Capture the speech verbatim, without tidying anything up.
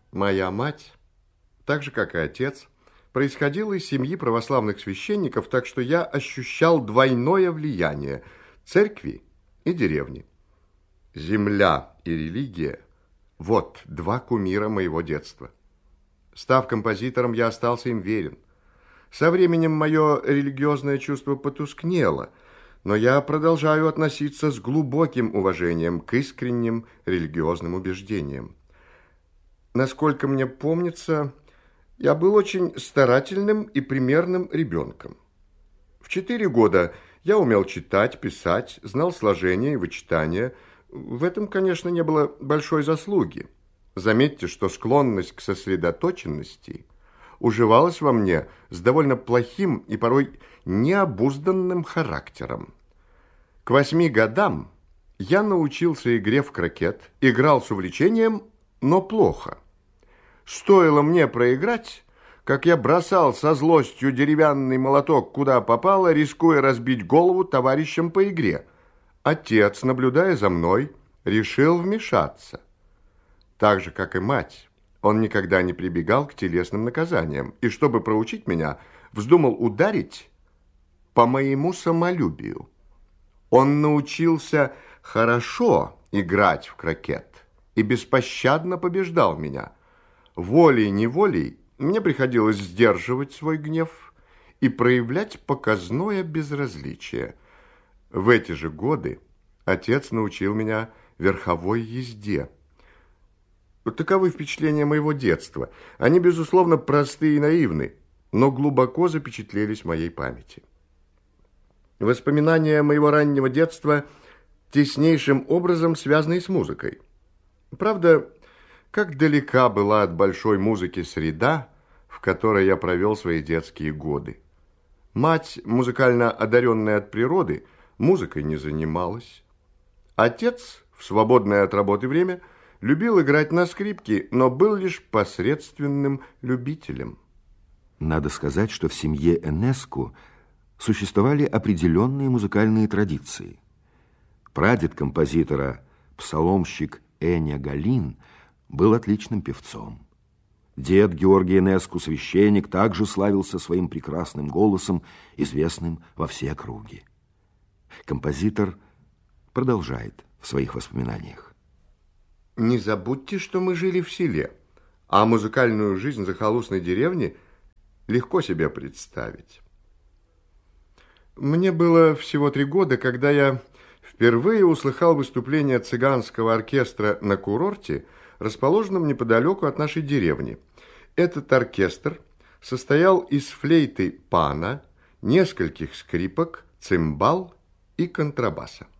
Моя мать, так же, как и отец, происходила из семьи православных священников, так что я ощущал двойное влияние церкви и деревни. Земля и религия – вот два кумира моего детства. Став композитором, я остался им верен. Со временем мое религиозное чувство потускнело, но я продолжаю относиться с глубоким уважением к искренним религиозным убеждениям. Насколько мне помнится, я был очень старательным и примерным ребенком. В четыре года я умел читать, писать, знал сложение и вычитание. В этом, конечно, не было большой заслуги. Заметьте, что склонность к сосредоточенности уживалась во мне с довольно плохим и порой необузданным характером. К восьми годам я научился игре в крокет, играл с увлечением, но плохо. Стоило мне проиграть, как я бросал со злостью деревянный молоток куда попало, рискуя разбить голову товарищам по игре. Отец, наблюдая за мной, решил вмешаться. Так же, как и мать, он никогда не прибегал к телесным наказаниям, и, чтобы проучить меня, вздумал ударить по моему самолюбию. Он научился хорошо играть в крокет и беспощадно побеждал меня. Волей-неволей мне приходилось сдерживать свой гнев и проявлять показное безразличие. В эти же годы отец научил меня верховой езде. Таковы впечатления моего детства. Они, безусловно, простые и наивны, но глубоко запечатлелись в моей памяти. Воспоминания моего раннего детства теснейшим образом связаны с музыкой. Правда, как далека была от большой музыки среда, в которой я провел свои детские годы. Мать, музыкально одаренная от природы, музыкой не занималась. Отец, в свободное от работы время, любил играть на скрипке, но был лишь посредственным любителем. Надо сказать, что в семье Энеску существовали определенные музыкальные традиции. Прадед композитора, псаломщик Эня Галин, был отличным певцом. Дед Георгий Энеску, священник, также славился своим прекрасным голосом, известным во все округи. Композитор продолжает в своих воспоминаниях. Не забудьте, что мы жили в селе, а музыкальную жизнь захолустной деревни легко себе представить. Мне было всего три года, когда я впервые услыхал выступление цыганского оркестра на курорте, расположенном неподалеку от нашей деревни. Этот оркестр состоял из флейты пана, нескольких скрипок, цимбал и контрабаса.